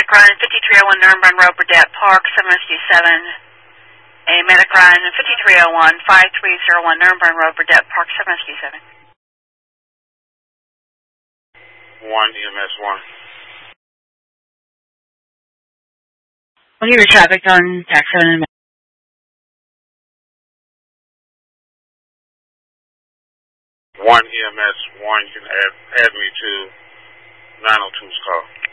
medic run 5301 Nuremberg Road, Burdett Park, 757. A medic run 5301 5301 Nuremberg Road, Burdett Park, 757. 1 EMS 1. What are your traffic on tax 7 and 1 EMS 1, you can add me to 902's call.